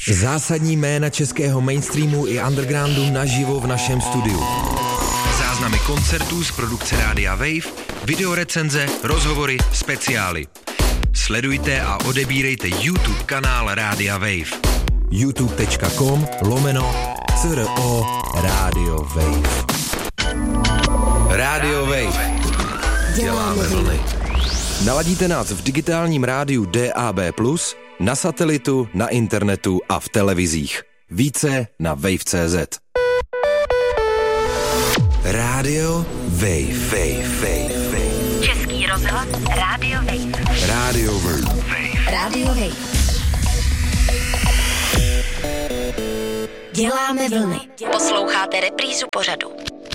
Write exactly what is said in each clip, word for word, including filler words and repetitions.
Zásadní jména českého mainstreamu i undergroundu naživo v našem studiu. Záznamy koncertů z produkce Rádia Wave, videorecenze, rozhovory, speciály. Sledujte a odebírejte YouTube kanál Rádia Wave. youtube.com lomeno CRO Rádio Wave. Rádio Wave. Děláme vlny. Naladíte nás v digitálním rádiu D A B plus, na satelitu, na internetu a v televizích. Více na wave tečka cé zet. Rádio Wave. Wave, Wave, Wave. Český rozhlas Rádio Wave. Rádio Wave. Rádio Wave. Děláme vlny. Posloucháte reprízu pořadu.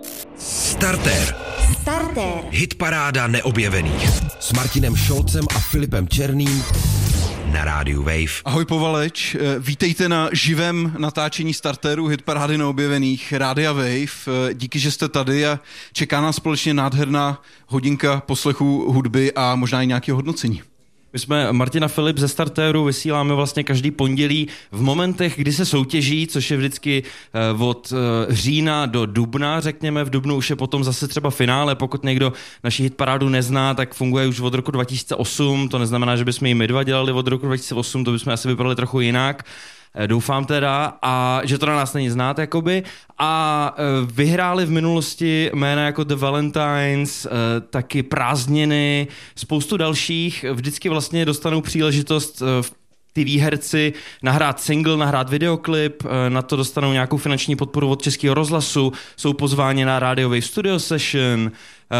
Startér. Startér. Hitparáda neobjevených. S Martinem Šolcem a Filipem Černým na Rádiu Wave. Ahoj Povaleč, vítejte na živém natáčení Startéru Hitparády neobjevených Rádia Wave. Díky, že jste tady a čeká nás společně nádherná hodinka poslechu hudby a možná i nějakého hodnocení. My jsme Martin a Filip ze Startéru, vysíláme vlastně každý pondělí v momentech, kdy se soutěží, což je vždycky od října do dubna, řekněme. V dubnu už je potom zase třeba finále, pokud někdo naši hitparádu nezná, tak funguje už od roku dva tisíce osm, to neznamená, že bychom ji my dva dělali od roku dva tisíce osm, to bychom asi vypadali trochu jinak. Doufám teda, a že to na nás není znát, jakoby. A vyhráli v minulosti jména jako The Valentines, taky Prázdniny, spoustu dalších. Vždycky vlastně dostanou příležitost ty výherci nahrát single, nahrát videoklip, na to dostanou nějakou finanční podporu od Českého rozhlasu, jsou pozváni na Radio Wave Studio Session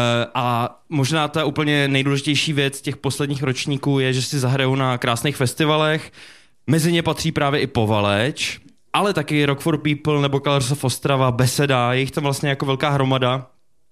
a možná ta úplně nejdůležitější věc těch posledních ročníků je, že si zahrajou na krásných festivalech. Mezi ně patří právě i Povaleč, ale taky Rock for People nebo Colors of Ostrava, Beseda, je jich tam vlastně jako velká hromada.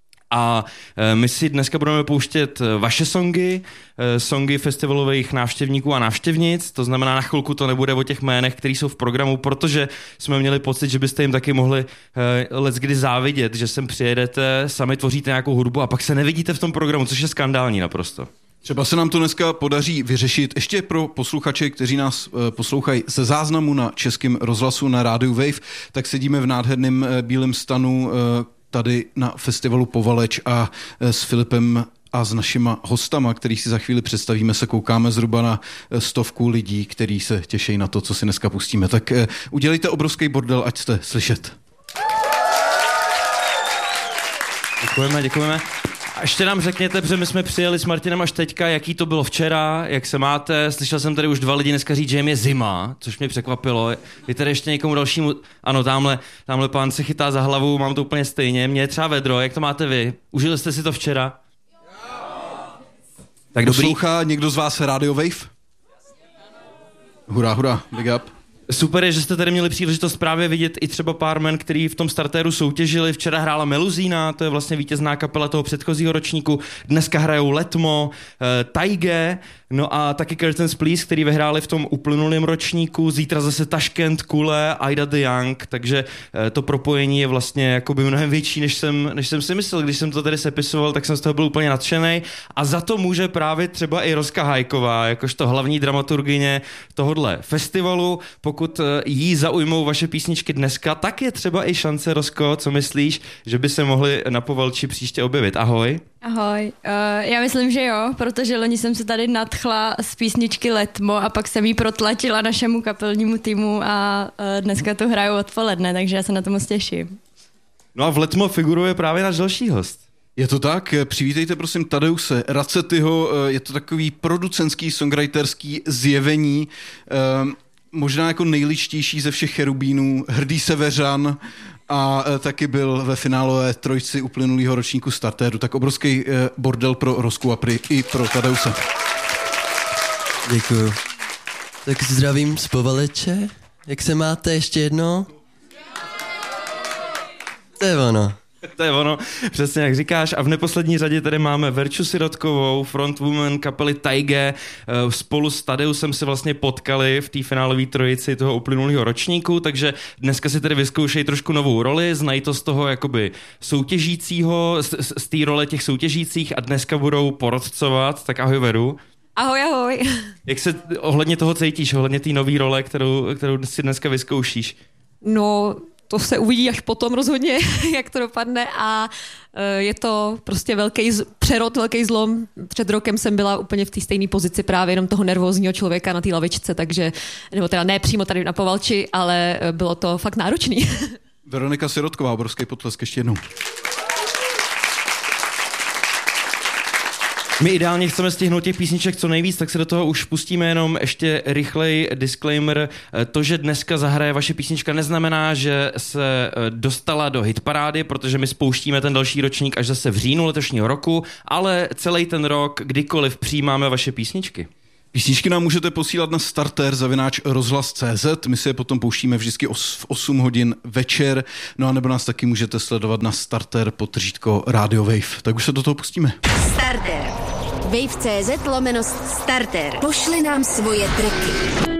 A my si dneska budeme pouštět vaše songy, songy festivalových návštěvníků a návštěvnic, to znamená na chvilku to nebude o těch jménech, které jsou v programu, protože jsme měli pocit, že byste jim taky mohli leckdy závidět, že sem přijedete, sami tvoříte nějakou hudbu a pak se nevidíte v tom programu, což je skandální naprosto. Třeba se nám to dneska podaří vyřešit. Ještě pro posluchače, kteří nás poslouchají ze záznamu na Českém rozhlasu na Rádiu Wave, tak sedíme v nádherném bílém stanu tady na festivalu Povaleč a s Filipem a s našima hostama, kterých si za chvíli představíme, se koukáme zhruba na stovku lidí, kteří se těší na to, co si dneska pustíme. Tak udělejte obrovský bordel, ať jste slyšet. Děkujeme, děkujeme. A ještě nám řekněte, protože my jsme přijeli s Martinem až teďka, jaký to bylo včera, jak se máte. Slyšel jsem tady už dva lidi dneska říct, že jim je zima, což mě překvapilo. Je tady ještě někomu dalšímu, ano, tamhle, tamhle pán se chytá za hlavu, mám to úplně stejně. Mně je třeba vedro, jak to máte vy? Užili jste si to včera? Tak dobrý. Poslouchá někdo z vás Radio Wave? Hurá, hurá, big up. Super je, že jste tady měli příležitost právě vidět i třeba pár men, který v tom Startéru soutěžili. Včera hrála Meluzína, to je vlastně vítězná kapela toho předchozího ročníku. Dneska hrajou Letmo, uh, Taige, no a taky Curtains Please, který vyhráli v tom uplynulém ročníku. Zítra zase Taškent, Kule, Aida the Young, takže uh, to propojení je vlastně jakoby mnohem větší, než jsem, než jsem si myslel. Když jsem to tady sepisoval, tak jsem z toho byl úplně nadšenej. A za to může právě třeba i Rozka Hajková, jakožto hlavní dramaturgyně tohodle festivalu. Pokud jí zaujmou vaše písničky dneska, tak je třeba i šance, Rozko, co myslíš, že by se mohly na Povalči příště objevit. Ahoj. Ahoj, uh, já myslím, že jo, protože loni jsem se tady nadchla z písničky Letmo a pak jsem jí protlačila našemu kapelnímu týmu a uh, dneska to hraju odpoledne, takže já se na to moc těším. No a v Letmo figuruje právě náš další host. Je to tak, přivítejte prosím Tadeuse Racetyho, je to takový producentský, songwriterský zjevení, uh, možná jako nejličtější ze všech cherubínů, hrdý seveřan a e, taky byl ve finálové trojci uplynulého ročníku Startéru. Tak obrovský e, bordel pro Rozku a pri, i pro Tadeuse. Děkuju. Tak zdravím z Povaleče. Jak se máte ještě jednou? To je ono. To je ono, přesně jak říkáš. A v neposlední řadě tady máme Verču Sirotkovou, frontwoman kapely Taige. Spolu s Tadeusem se vlastně potkali v té finálové trojici toho uplynulého ročníku, takže dneska si tady vyzkoušejí trošku novou roli, znají to z toho jakoby soutěžícího, z, z té role těch soutěžících a dneska budou porotcovat. Tak ahoj Veru. Ahoj, ahoj. Jak se ohledně toho cítíš, ohledně té nové role, kterou, kterou si dneska vyzkoušíš? No, to se uvidí až potom rozhodně, jak to dopadne a je to prostě velký přerod, velký zlom. Před rokem jsem byla úplně v té stejné pozici právě jenom toho nervózního člověka na té lavičce, takže, nebo teda ne přímo tady na Povalči, ale bylo to fakt náročný. Veronika Sirotková, obrovský potlesk ještě jednou. My ideálně chceme stihnout těch písniček co nejvíc, tak se do toho už pustíme, jenom ještě rychlej disclaimer. To, že dneska zahraje vaše písnička, neznamená, že se dostala do hitparády, protože my spouštíme ten další ročník až zase v říjnu letošního roku, ale celý ten rok, kdykoliv přijímáme vaše písničky. Písničky nám můžete posílat na starter zavináč rozhlas tečka cé zet, my si je potom pouštíme vždycky v osm hodin večer, no a nebo nás taky můžete sledovat na starter podtržítko Radio Wave. Tak už se do toho pustíme. Starter. Wave tečka cé zet lomeno starter. Pošli nám svoje tracky.